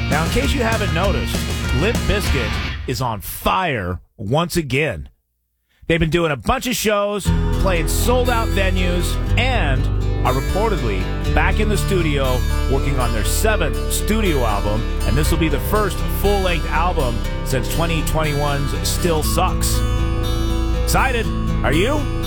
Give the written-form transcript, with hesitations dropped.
Now, in case you haven't noticed, Limp Bizkit is on fire once again. They've been doing a bunch of shows, playing sold-out venues, and are reportedly back in the studio working on their 7th studio album, and this will be the first full-length album since 2021's Still Sucks. Excited? Are you?